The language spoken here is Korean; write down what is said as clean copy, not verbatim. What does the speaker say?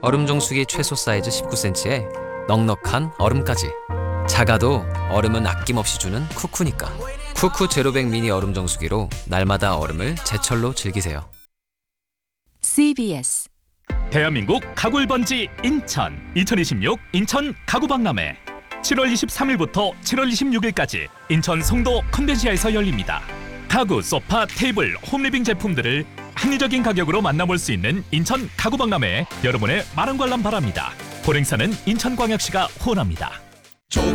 얼음 정수기 최소 사이즈 19cm에 넉넉한 얼음까지. 작아도 얼음은 아낌없이 주는 쿠쿠니까. 쿠쿠 제로백 미니 얼음 정수기로 날마다 얼음을 제철로 즐기세요. CBS 대한민국 가굴번지 인천 2026 인천 가구박람회 7월 23일부터 7월 26일까지 인천 송도 컨벤시아에서 열립니다. 가구, 소파, 테이블, 홈리빙 제품들을 합리적인 가격으로 만나볼 수 있는 인천 가구박람회에 여러분의 많은 관람 바랍니다. 본 행사는 인천광역시가 후원합니다.